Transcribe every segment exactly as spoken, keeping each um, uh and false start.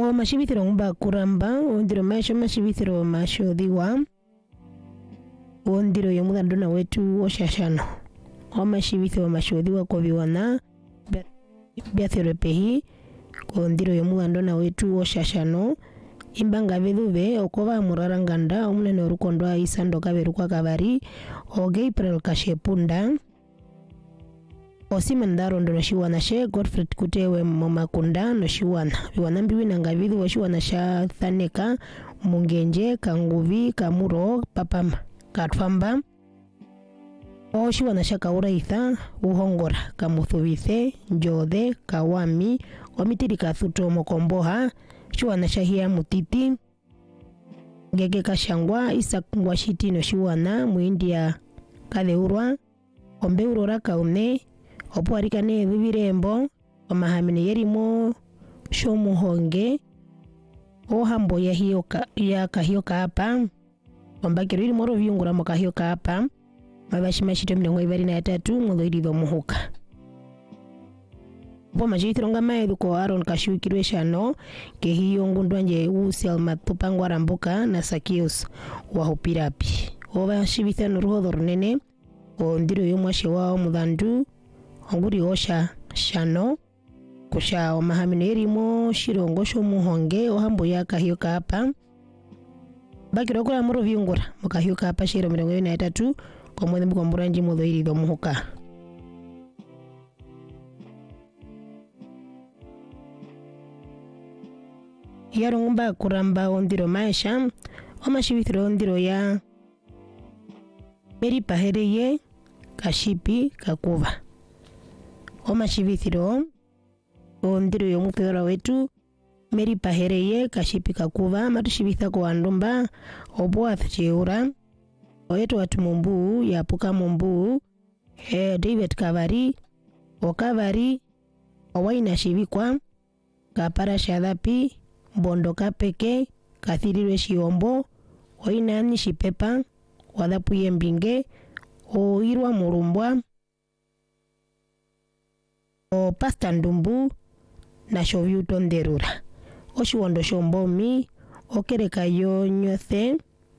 o mashibithiro ngumba kuramba ondiro maisho mashibithiro masho diwa ondiro yomudandona wetu oshashano o mashibithiro masho diwa kobiwana biathero pehi ondiro yomudandona wetu oshashano imbanga bedube okoba muraranganda omunene orukondo isando kaberukwa kabari o Gabriel Kashepunda Osimandaro ndo shiwana she Godfrey Kutewe Momakunda no shiwana biwana mbibi nangabidu shiwana sha Thaneka Mungenje Kanguvi Kamuro Papama Katfamba o shiwana sha Kauraitha Uhongora Kamuthubithe Njode Kawami Omitiri Kathuto Mokomboha shiwana sha Hia Mutiti Gege Kashangwa Isa Ngwashiti no shiwana Muindia Kadeurwa Ombeurora Kaune Opo arikane bibirembo omahamine yerimo shomuhonge o hambo ya hiyoka ya kahiyoka apa ombakiro irimo rovyungura mo kahiyoka apa mabashimashito mirongo ibiri na tatu muloidi do muhuka bo majitronga maedu ko Aaron Kashukirwe shano ke hiyo ngundwanje usel matupangwa rambuka na Sakios wa hopirapi oba shibithano ruhodho runene o ndiro yomwashe wao mudandu Onguri osha shano kusha omahamine yerimo shirongo shomuhonge ohambo ya kahiyoka apa bakiro kula muro vyungura mukahiyoka apa shiro mirongo ibiri na tatu komwene mkomburanji mudhoiri do muhuka yaro ngumba kuramba ondiro maisha omashibithiro ondiro ya Meri Pahereye Kashipi Kakuva Omashibithiro ondiro yomutera wetu Meri Pahereye Kashipi Kakuva matushibitha ko andumba obwath cheura oyeto watu mumbu yapuka mumbu eh, David Kavari okavari owaina shibikwa kapara shadhapi bondo kapeke kathirirwe shiombo oina ni shipepa wadhapu yembinge oirwa murumbwa o pasta ndumbu na shovyuto nderura oshiwondo shombomi okereka yo nyothe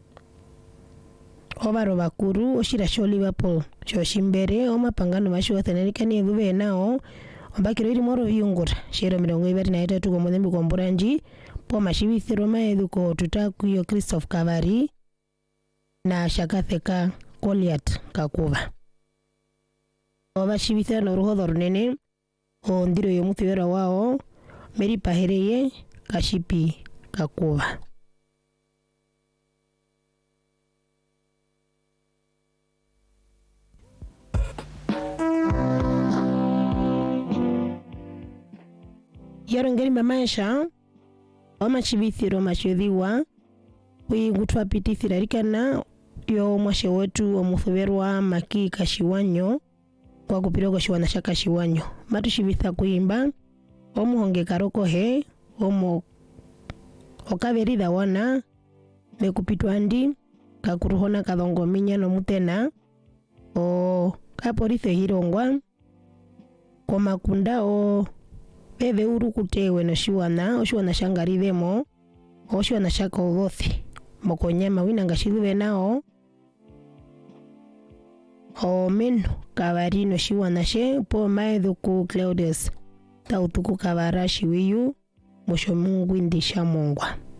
obaro bakuru oshira sholiva po shoshimbere omapangano mashiwathanarikani edube nao ombakiro iri moro vyungura shero mirongo ibiri na tatu komodembi komburanji po mashibithiro maeduko tutakuyo Christophe Kavari na Shakatheka Goliath Kakuva oba shibithano ruhodho runene ondiro yomuthera wao Meri Pahereye Kashipi Kakuva Yarongeri mamaisha omashibithiro mashodhiwa wigutwa pitithira rikana yo mwashe wetu omuthuberwa Maki Kashiwanyo kwa kupirogo shiwana shaka shiwanyo matushibitha kuimba omuhonge karoko he omo okaverida wana mekupitwa ndi kakuruhona kadongo minya no mutena o kaporithe hirongwa komakunda o bebe uru kutewe no shiwana oshiwana shangaridemo oshiwana shaka ogothi mokonyama winanga shiduve nao o meno Kavari no shiwana she po maedu ku Claudius tautuku Kavara shiwiyu mosho mungu indisha mongwa